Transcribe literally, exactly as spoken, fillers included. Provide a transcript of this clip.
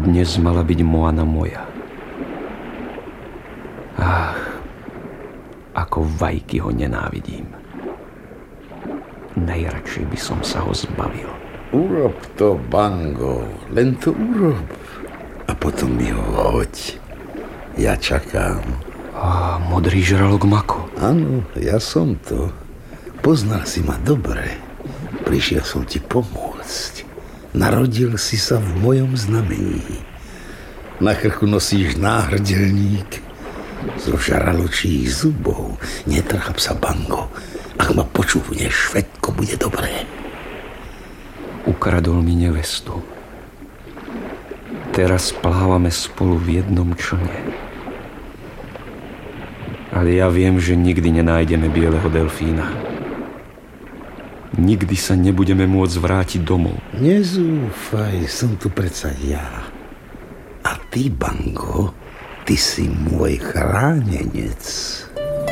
Dnes mala byť Moana moja. Ach, ako Vajky ho nenávidím. Najradšej by som sa ho zbavil. Urob to, Bango, len to urob. A potom mi ho hoď. Ja čakám. A modrý žralok Mako. Áno, ja som to. Poznal si ma dobre. Prišiel som ti pomôcť. Narodil si sa v mojom znamení. Na krku nosíš náhrdelník zo žraločích zubov. Netráp sa, Bango. Ak ma počúvneš, všetko bude dobré. Ukradol mi nevestu. Teraz plávame spolu v jednom člne. Ale ja viem, že nikdy nenájdeme bieleho delfína. Nikdy sa nebudeme môcť vrátiť domov. Nezúfaj, som tu predsa ja. A ty, Bango, ty si môj chránenec.